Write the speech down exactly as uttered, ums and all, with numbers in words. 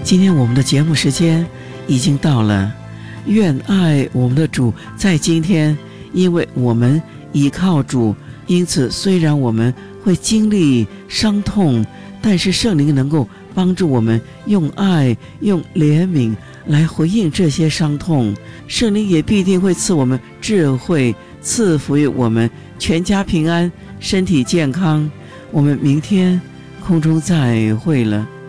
今天我们的节目时间已经到了，愿爱我们的主在今天，因为我们依靠主，因此虽然我们会经历伤痛，但是圣灵能够帮助我们用爱用怜悯来回应这些伤痛，圣灵也必定会赐我们智慧，赐福于我们全家平安，身体健康。我们明天空中再会了。